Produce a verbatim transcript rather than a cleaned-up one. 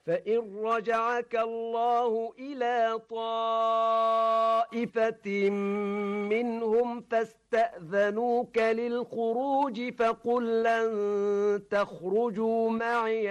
فإن رجعك الله إلى طائفة منهم فاستأذنوك للخروج فقل لن تخرجوا معي